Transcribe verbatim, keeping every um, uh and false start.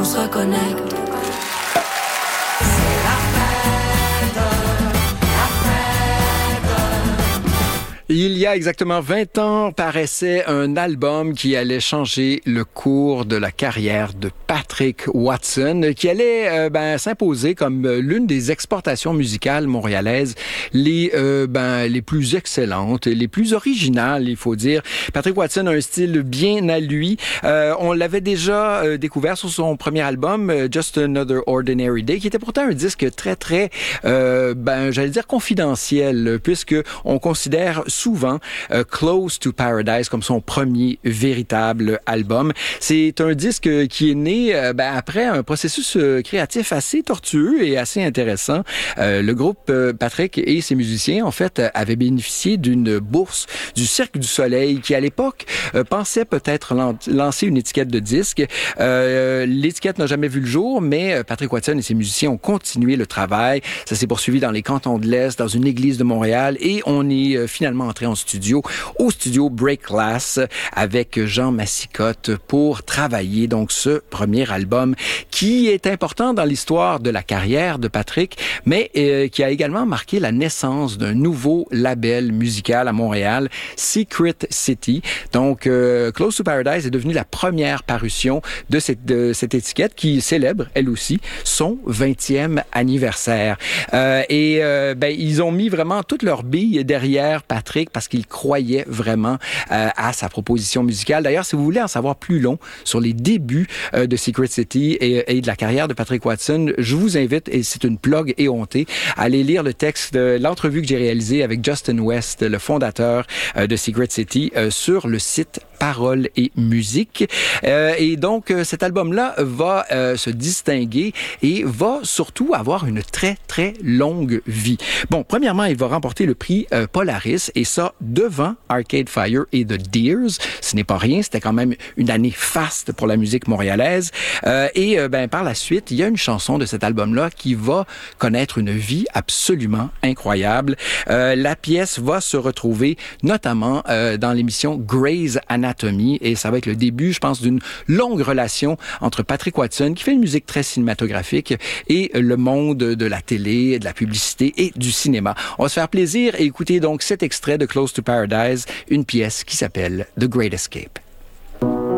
qu'on se reconnecte. Il y a exactement vingt ans, paraissait un album qui allait changer le cours de la carrière de Patrick Watson, qui allait euh, ben, s'imposer comme l'une des exportations musicales montréalaises les euh, ben, les plus excellentes, les plus originales, il faut dire. Patrick Watson a un style bien à lui. Euh, on l'avait déjà euh, découvert sur son premier album, Just Another Ordinary Day, qui était pourtant un disque très, très, euh, ben, j'allais dire confidentiel, puisque on considère souvent euh, Close to Paradise comme son premier véritable album. C'est un disque qui est né euh, ben, après un processus euh, créatif assez tortueux et assez intéressant. Euh, le groupe euh, Patrick et ses musiciens, en fait, euh, avaient bénéficié d'une bourse du Cirque du Soleil qui, à l'époque, euh, pensait peut-être lan- lancer une étiquette de disque. Euh, l'étiquette n'a jamais vu le jour, mais Patrick Watson et ses musiciens ont continué le travail. Ça s'est poursuivi dans les cantons de l'Est, dans une église de Montréal, et on est euh, finalement entré en studio, au studio Break Glass, avec Jean Massicotte pour travailler donc ce premier album qui est important dans l'histoire de la carrière de Patrick, mais euh, qui a également marqué la naissance d'un nouveau label musical à Montréal, Secret City. Donc, euh, Close to Paradise est devenu la première parution de cette, de cette étiquette qui célèbre, elle aussi, son vingtième anniversaire. Euh, et euh, ben, ils ont mis vraiment toutes leurs billes derrière Patrick parce qu'il croyait vraiment euh, à sa proposition musicale. D'ailleurs, si vous voulez en savoir plus long sur les débuts euh, de Secret City et, et de la carrière de Patrick Watson, je vous invite, et c'est une plug éhontée, à aller lire le texte de l'entrevue que j'ai réalisée avec Justin West, le fondateur euh, de Secret City, euh, sur le site Paroles et musique. Euh, et donc, euh, cet album-là va euh, se distinguer et va surtout avoir une très, très longue vie. Bon, premièrement, il va remporter le prix euh, Polaris, et ça devant Arcade Fire et The Deers. Ce n'est pas rien, c'était quand même une année faste pour la musique montréalaise. Euh, et euh, ben, par la suite, il y a une chanson de cet album-là qui va connaître une vie absolument incroyable. Euh, la pièce va se retrouver notamment euh, dans l'émission Grey's Anatomy, et ça va être le début, je pense, d'une longue relation entre Patrick Watson, qui fait une musique très cinématographique, et le monde de la télé, de la publicité et du cinéma. On va se faire plaisir et écouter donc cet extrait de Close to Paradise, une pièce qui s'appelle The Great Escape.